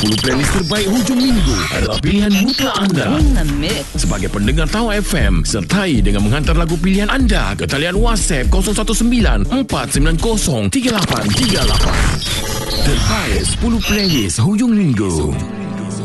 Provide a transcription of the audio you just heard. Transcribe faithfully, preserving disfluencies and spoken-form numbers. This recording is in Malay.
sepuluh playlist terbaik hujung minggu adalah pilihan mutlak anda. Sebagai pendengar Tauh F M, sertai dengan menghantar lagu pilihan anda ke talian WhatsApp kosong satu sembilan empat sembilan kosong tiga lapan tiga lapan. Terbaik sepuluh playlist hujung minggu.